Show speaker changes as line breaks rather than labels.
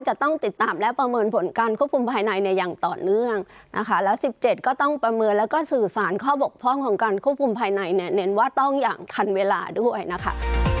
จะต้องติดตามและประเมินผลการควบคุมภายในอย่างต่อเนื่องนะคะแล้ว17ก็ต้องประเมินแล้วก็สื่อสารข้อบกพร่องของการควบคุมภายในเน้นว่าต้องอย่างทันเวลาด้วยนะคะ